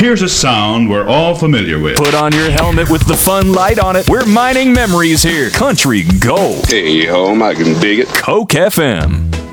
here's a sound we're all familiar with. Put on your helmet with the fun light on it. We're mining memories here. Country Gold. Hey, home, I can dig it. Coke FM.